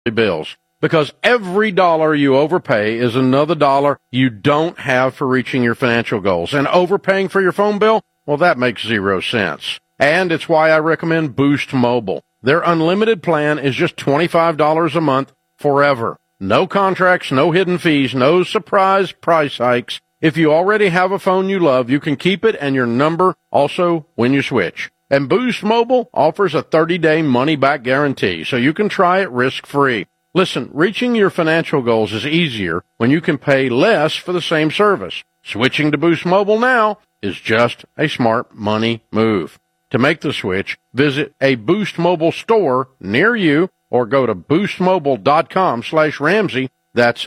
bills. Because every dollar you overpay is another dollar you don't have for reaching your financial goals. And overpaying for your phone bill, well, that makes 0 sense. And it's why I recommend Boost Mobile. Their unlimited plan is just $25 a month forever. No contracts, no hidden fees, no surprise price hikes. If you already have a phone you love, you can keep it and your number also when you switch. And Boost Mobile offers a 30-day money-back guarantee, so you can try it risk-free. Listen, reaching your financial goals is easier when you can pay less for the same service. Switching to Boost Mobile now is just a smart money move. To make the switch, visit a Boost Mobile store near you or go to boostmobile.com/Ramsey. That's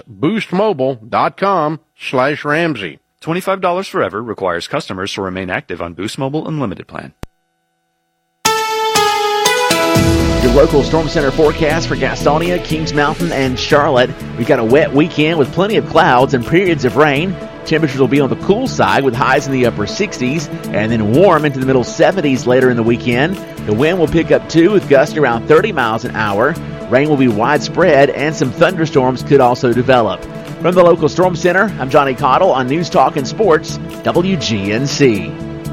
boostmobile.com/Ramsey. $25 forever requires customers to remain active on Boost Mobile Unlimited plan. Your local Storm Center forecast for Gastonia, Kings Mountain, and Charlotte. We've got a wet weekend with plenty of clouds and periods of rain. Temperatures will be on the cool side with highs in the upper 60s and then warm into the middle 70s later in the weekend. The wind will pick up too with gusts around 30 miles an hour. Rain will be widespread and some thunderstorms could also develop. From the local Storm Center, I'm Johnny Cottle on News Talk and Sports, WGNC.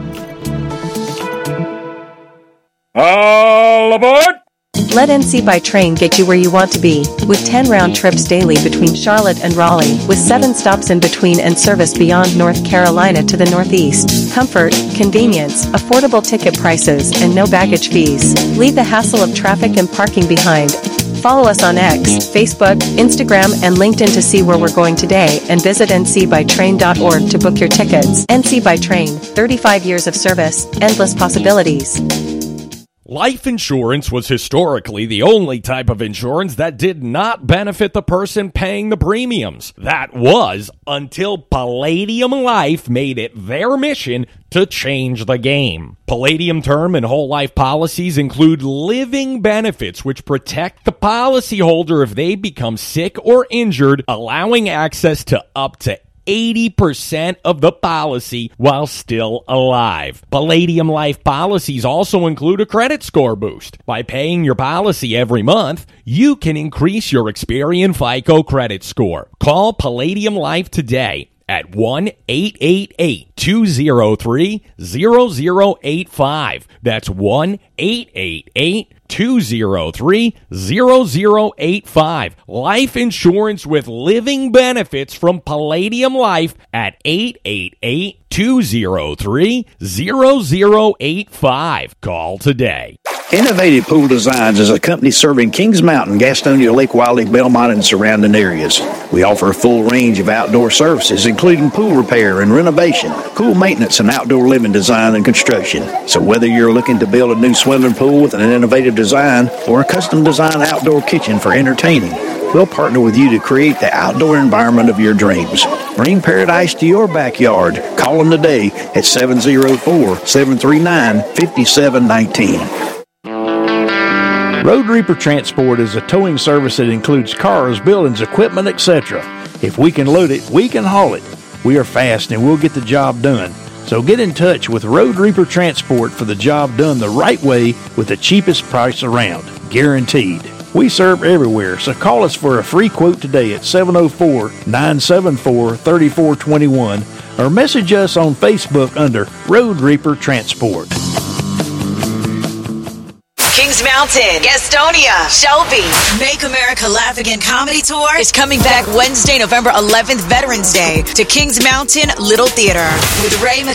All aboard! Let NC by Train get you where you want to be, with 10 round trips daily between Charlotte and Raleigh, with 7 stops in between and service beyond North Carolina to the Northeast. Comfort, convenience, affordable ticket prices, and no baggage fees. Leave the hassle of traffic and parking behind. Follow us on X, Facebook, Instagram, and LinkedIn to see where we're going today, and visit ncbytrain.org to book your tickets. NC by Train, 35 years of service, endless possibilities. Life insurance was historically the only type of insurance that did not benefit the person paying the premiums. That was until Palladium Life made it their mission to change the game. Palladium term and whole life policies include living benefits which protect the policyholder if they become sick or injured, allowing access to up to 80% of the policy while still alive. Palladium Life policies also include a credit score boost. By paying your policy every month, you can increase your Experian FICO credit score. Call Palladium Life today at 1-888-203-0085. That's 1-888-203-0085. Life insurance with living benefits from Palladium Life at 888-203-0085. Call today. Innovative Pool Designs is a company serving Kings Mountain, Gastonia, Lake Wiley, Belmont, and surrounding areas. We offer a full range of outdoor services, including pool repair and renovation, pool maintenance, and outdoor living design and construction. So whether you're looking to build a new swimming pool with an innovative design or a custom designed outdoor kitchen for entertaining, we'll partner with you to create the outdoor environment of your dreams. Bring paradise to your backyard. Call them today at 704-739-5719. Road Reaper Transport is a towing service that includes cars, buildings, equipment, etc. If we can load it, we can haul it. We are fast and we'll get the job done. So get in touch with Road Reaper Transport for the job done the right way with the cheapest price around. Guaranteed. We serve everywhere, so call us for a free quote today at 704-974-3421 or message us on Facebook under Road Reaper Transport. Kings Mountain, Gastonia, Shelby. Make America Laugh Again Comedy Tour is coming back Wednesday, November 11th, Veterans Day, to Kings Mountain Little Theater with Ray